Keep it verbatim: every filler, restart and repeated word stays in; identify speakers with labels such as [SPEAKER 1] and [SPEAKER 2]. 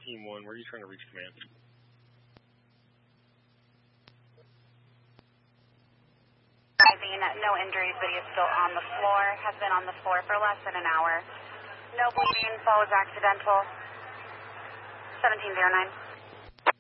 [SPEAKER 1] seventeen one, where are you trying to reach command?
[SPEAKER 2] No injuries, but he is still on the floor. Has been on the floor for less than an hour. No bleeding. Fall was accidental. seventeen oh nine.